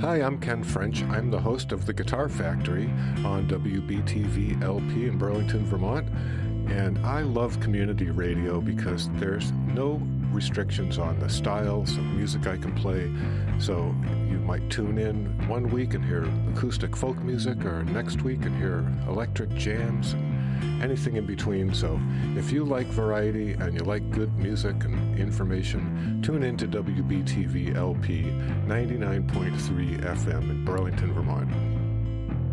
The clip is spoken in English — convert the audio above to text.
Hi, I'm Ken French. I'm the host of The Guitar Factory on WBTV LP in Burlington, Vermont. And I love community radio because there's no restrictions on the styles of music I can play. So you might tune in one week and hear acoustic folk music, or next week and hear electric jams and anything in between. So if you like variety and you like good music and information, tune in to WBTV LP 99.3 FM in Burlington, Vermont.